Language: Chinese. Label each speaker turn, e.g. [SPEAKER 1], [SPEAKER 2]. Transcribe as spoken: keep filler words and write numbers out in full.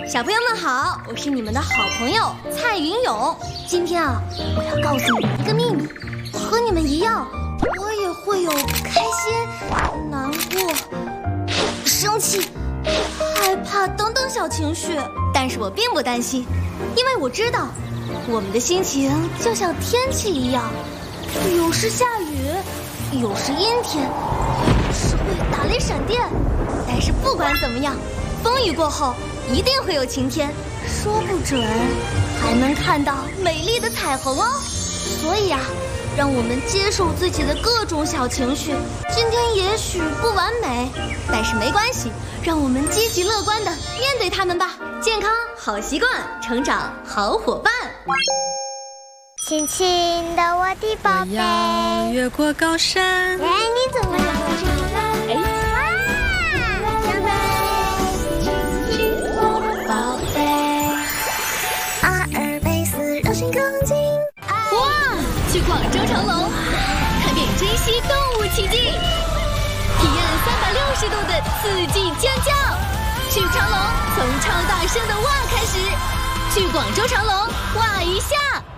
[SPEAKER 1] 小朋友们好，我是你们的好朋友蔡云勇。今天啊，我要告诉你们一个秘密，和你们一样，我也会有开心、难过、生气、害怕等等小情绪。但是我并不担心，因为我知道，我们的心情就像天气一样，有时下雨，有时阴天，有时会打雷闪电。但是不管怎么样，风雨过后一定会有晴天，说不准还能看到美丽的彩虹哦。所以啊，让我们接受自己的各种小情绪。今天也许不完美，但是没关系，让我们积极乐观地面对它们吧。健康好习惯，成长好伙伴。
[SPEAKER 2] 亲亲的我的宝贝，
[SPEAKER 3] 我要越过高山。
[SPEAKER 2] 哎，你怎么了？哎，哇，长辈，亲亲我的宝贝，阿尔卑斯柔性更近。
[SPEAKER 1] 哇，去广州长隆，看遍珍稀动物奇迹，体验三百六十度的四季尖叫。去长隆，从超大声的哇开始，去广州长隆哇一下。